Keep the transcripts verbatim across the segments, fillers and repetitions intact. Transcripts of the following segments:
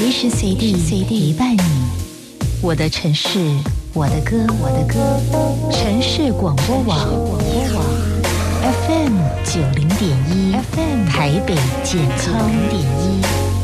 随时随地随地陪伴你。我的城市，我的歌，我的歌。城市广播网 F M 九零点一 F M 台北健康点一。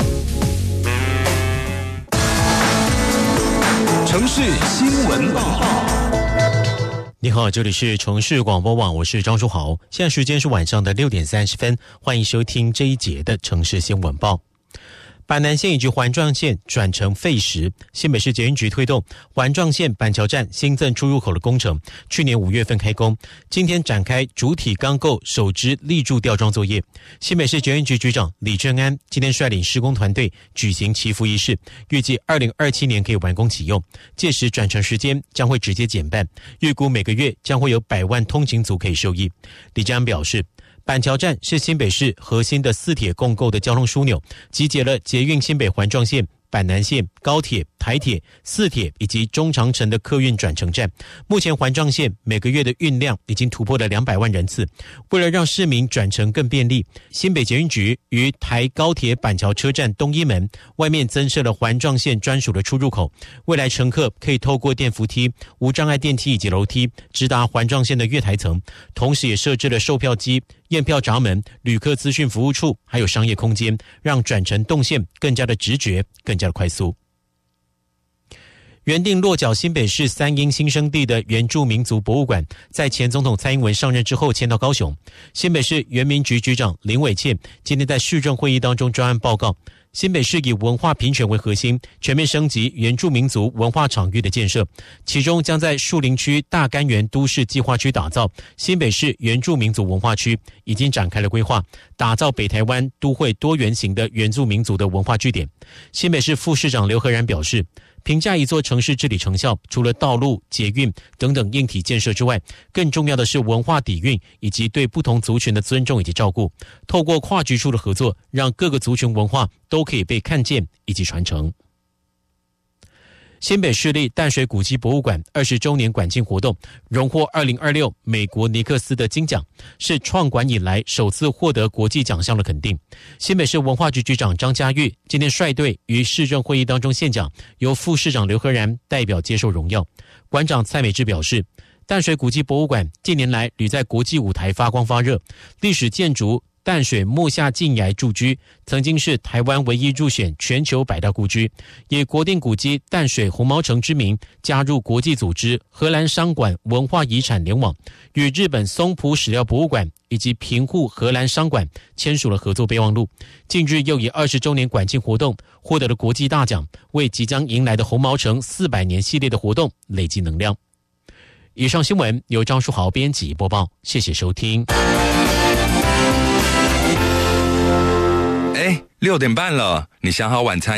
城市新闻报。 你好，这里是城市广播网，我是张书豪。现在时间是晚上的六点三十分，欢迎收听这一节的城市新闻报。板南线以及环状线转成废时，新北市捷运局推动环状线板桥站新增出入口的工程，去年五月份开工，今天展开主体钢构首支立柱吊装作业。新北市捷运局局长李正安今天率领施工团队举行祈福仪式，预计二零二七年可以完工启用，届时转乘时间将会直接减半，预估每个月将会有百万通勤族可以受益。李正安表示，板桥站是新北市核心的四铁共构的交通枢纽，集结了捷运新北环状线、板南线、高铁、台铁、四铁以及中长程的客运转乘站。目前环状线每个月的运量已经突破了两百万人次。为了让市民转乘更便利，新北捷运局于台高铁板桥车站东一门外面增设了环状线专属的出入口，未来乘客可以透过电扶梯、无障碍电梯以及楼梯直达环状线的月台层，同时也设置了售票机、验票闸门、旅客资讯服务处，还有商业空间，让转乘动线更加的直觉，更加的快速。原定落脚新北市三英新生地的原住民族博物馆，在前总统蔡英文上任之后迁到高雄。新北市原民局局长林伟倩今天在市政会议当中专案报告，新北市以文化平权为核心，全面升级原住民族文化场域的建设，其中将在树林区大干园都市计划区打造新北市原住民族文化区，已经展开了规划，打造北台湾都会多元型的原住民族的文化据点。新北市副市长刘和然表示，评价一座城市治理成效，除了道路、捷运等等硬体建设之外，更重要的是文化底蕴以及对不同族群的尊重以及照顾。透过跨局处的合作，让各个族群文化都可以被看见以及传承。新北市立淡水古迹博物馆二十周年馆庆活动荣获二零二六美国尼克斯的金奖，是创馆以来首次获得国际奖项的肯定。新北市文化局局长张家玉今天率队于市政会议当中献奖，由副市长刘和然代表接受荣耀。馆长蔡美智表示，淡水古迹博物馆近年来屡在国际舞台发光发热，历史建筑淡水木下禁崖住居曾经是台湾唯一入选全球百大故居，以国定古迹淡水红毛城之名加入国际组织荷兰商馆文化遗产联网，与日本松浦史料博物馆以及平户荷兰商馆签署了合作备忘录。近日又以二十周年馆庆活动获得了国际大奖，为即将迎来的红毛城四百年系列的活动累积能量。以上新闻由张书豪编辑播报，谢谢收听。 哎，六点半了，你想好晚餐